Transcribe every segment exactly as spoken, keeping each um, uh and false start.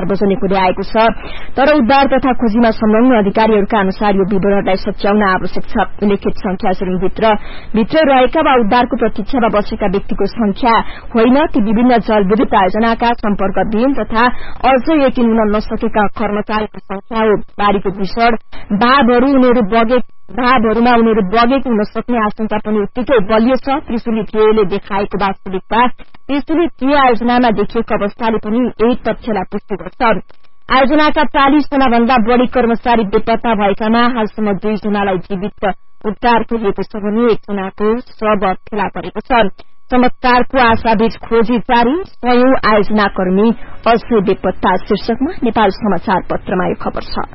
सार्वजनिक हुँदै आएको छ। तर उद्धार तथा खोजीमा संलग्न अधिकारीहरूका अनुसार यो विवरणलाई सच्याउन आवश्यक छ। उल्लेखित संख्या सुरुङभित्र भित्र रहेका वा उद्धारको प्रतीक्षामा बसेका व्यक्तिको संख्या होइन, ती विभिन्न जलविद्युत आयोजनाका सम्पर्कविहीन तथा अझै यकिन हुन नसकेका कर्मचारीको संख्या हो। बाढ़ीको भीषण भावहरू उनीहरू बगे भावहरूमा उनीहरू बगेको हुन सक्ने आशंका पनि उत्तिकै बलियो छ। त्रिशुली टिएले देखाएको वास्तविकता त्रिशुली टिए आयोजनामा देखिएको अवस्थाले पनि यही तथ्यलाई पुष्टि गर्छ। आयोजनाका चालिस जना भन्दा बढ़ी कर्मचारी बेपत्ता भएकामा हालसम्म दुई जनालाई जीवित उद्धार गरिएको छ भने एकजनाको शव फेला परेको छ। चमत्कारको आशाबीच खोजी जारी, सयौं आयोजनाकर्मी अझै बेपत्ता शीर्षकमा नेपाल समाचार पत्रमा यो खबर छ।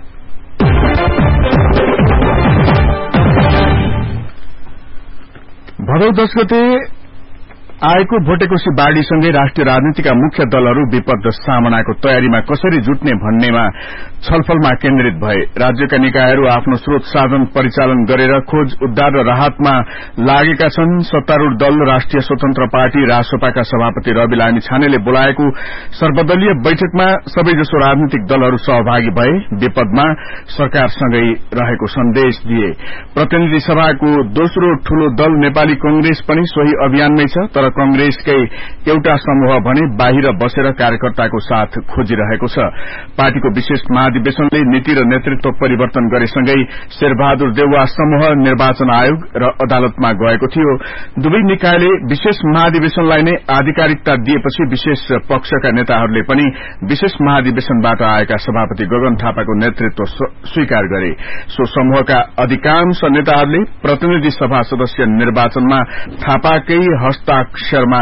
भदौ दश गते आएको भोटेकोशी बाढ़ीसँगै राष्ट्रिय राजनीतिका मुख्य दलहरू विपद सामनाको तयारीमा कसरी जुट्ने भन्नेमा छलफलमा केन्द्रित भए। राज्यका निकायहरू आफ्नो स्रोत साधन परिचालन गरेर खोज उद्धार र राहतमा लागेका छन्। सत्तारूढ़ दल राष्ट्रिय स्वतन्त्र पार्टी रासोपाका सभापति रवि लामिछानेले बोलाएको सर्वदलीय बैठकमा सबैजसो राजनीतिक दलहरू सहभागी भए। विपदमा सरकारसँगै रहेको सन्देश दिए। प्रतिनिधि सभाको दोस्रो ठूलो दल नेपाली कांग्रेस पनि सोही अभियानमै छ। तर कांग्रेसकै एउटा समूह भने बाहिर बसेर कार्यकर्ताको साथ खोजिरहेको छ। पार्टीको विशेष महाधिवेशनले नीति र नेतृत्व परिवर्तन गरेसँगै शेरबहादुर देउवा समूह निर्वाचन आयोग र अदालतमा गएको थियो। दुवै निकायले विशेष महाधिवेशनलाई नै आधिकारिकता दिएपछि विशेष पक्षका नेताहरूले पनि विशेष महाधिवेशनबाट आएका सभापति गगन थापाको नेतृत्व स्वीकार गरे। सो समूहका अधिकांश नेताहरूले प्रतिनिधि सभा सदस्य निर्वाचनमा थापाकै हस्ताक्षरमा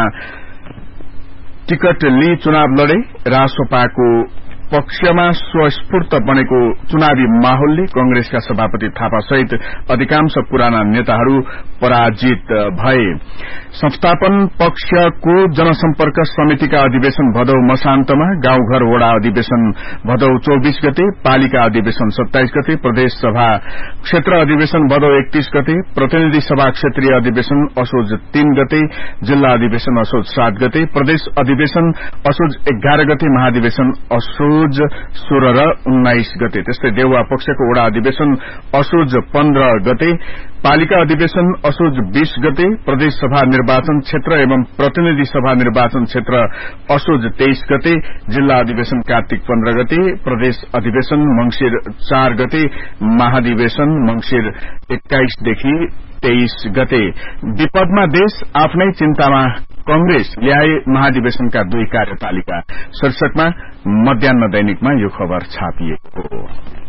टिकट लिई चुनाव लडे। रासोपाको पक्षमा स्वस्फूर्त बनेको चुनावी माहौलले कांग्रेसका सभापति थापा सहित अधिकांश पुराना नेताहरू पराजित भए। संस्थापन पक्षको जनसम्पर्क समितिका अधिवेशन भदौ मसान्तमा, गाउँघर वडा अधिवेशन भदौ चौबीस गते, पालिका अधिवेशन सत्ताइस गते, प्रदेश सभा क्षेत्र अधिवेशन भदौ एकतीस गते, प्रतिनिधि सभा क्षेत्रीय अधिवेशन असोज तीन गते, जिल्ला अधिवेशन असोज सात गते, प्रदेश अधिवेशन असोज एघार गते, महाधिवेशन असोज सोह्र र उन्नाइस गते। त्यस्तै देउवा पक्षको वडा अधिवेशन असोज पन्ध्र गते, पालिका अधिवेशन असोज बीस गते, प्रदेश सभा निर्वाचन क्षेत्र एवं प्रतिनिधि सभा निर्वाचन क्षेत्र असोज तेइस गते, जिल्ला अधिवेशन कार्तिक पन्ध्र गते, प्रदेश अधिवेशन मंगिर चार गते, महाधिवेशन मंगिर एक्काइसदेखि तेइस गते। विपदमा देश आफ्नै चिन्तामा कांग्रेस ल्याए महाधिवेशनका दुई कार्यतालिका शीर्षकमा मध्याह्न दैनिकमा यो खबर छापिएको हो।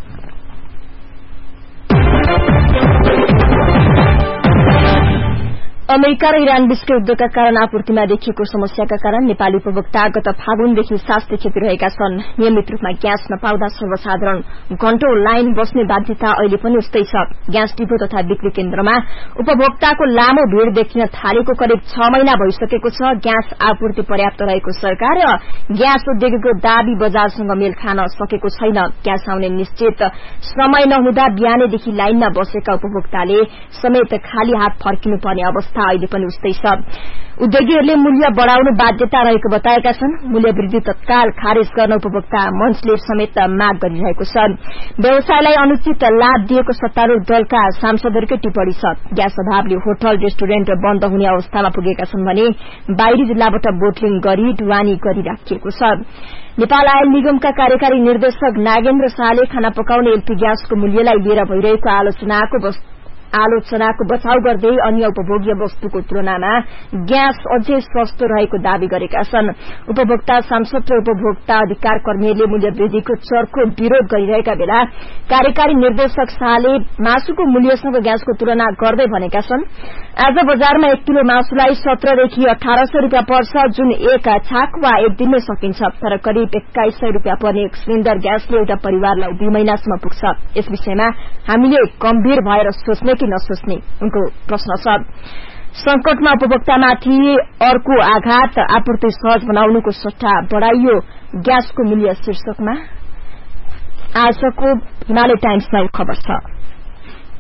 अमेरिका र इरान बीचको युद्धका कारण आपूर्तिमा देखिएको समस्याका कारण नेपाली उपभोक्ता गत फागुनदेखि सास्ते खेपिरहेका छन्। नियमित रूपमा ग्यास नपाउँदा सर्वसाधारण घण्टौं लाइन बस्ने बाध्यता अहिले पनि उस्तै छ। ग्यास डिपो तथा बिक्री केन्द्रमा उपभोक्ताको लामो भीड़ देखिन थालेको करिब छ महिना भइसकेको छ। ग्यास आपूर्ति पर्याप्त रहेको सरकार र ग्यास उद्योगको दाबी बजारसँग मेल खान सकेको छैन। ग्यास आउने निश्चित समय नहुँदा बिहानैदेखि लाइनमा बसेका उपभोक्ताले समेत खाली हात फर्किनुपर्ने अवस्था अहिले पनि उस्तै छ। उद्योगीहरूले मूल्य बढ़ाउनु बाध्यता रहेको बताएका छन्। मूल्य वृद्धि तत्काल खारेज गर्न उपभोक्ता मंचले समेत माग गरिरहेको छ। व्यवसायलाई अनुचित लाभ दिएको सत्तारूढ़ दलका सांसदहरूकै टिप्पणी छ। ग्यास अभावले होटल रेस्टुरेन्ट बन्द हुने अवस्थामा पुगेका छन् भने बाहिरी जिल्लाबाट बोटलिङ गरी ढुवानी गरिराखिएको छ। नेपाल आयल निगमका कार्यकारी निर्देशक नागेन्द्र शाहले खाना पकाउने एलपी ग्यासको मूल्यलाई लिएर भइरहेको आलोचनाको आलोचनाको बचाउ गर्दै अन्य उपभोग्य वस्तुको तुलनामा ग्यास अझै सस्तो रहेको दावी गरेका छन्। उपभोक्ता सांसद र उपभोक्ता अधिकार कर्मीहरूले मूल्य वृद्धिको चर्को विरोध गरिरहेका बेला कार्यकारी निर्देशक शाहले मासुको मूल्यसँग ग्यासको तुलना गर्दै भनेका छन्, आज बजारमा एक किलो मासुलाई सत्रदेखि अठार सय रूपियाँ पर्छ, जुन एक छाक वा एक दिनमै सकिन्छ। तर करिब एक्काइस सय रूपियाँ पर्ने एक सिलिण्डर ग्यासले एउटा परिवारलाई दुई महिनासम्म पुग्छ। यस विषयमा हामीले गम्भीर भएर सोच्ने कि नसोच्ने उनको प्रश्न छ। संकटमा उपभोक्तामाथि अर्को आघात, आपूर्ति सहज बनाउनुको सट्टा बढ़ाइयो ग्यासको मूल्य शीर्षकमा आजको हिमालय टाइम्समा खबर छ।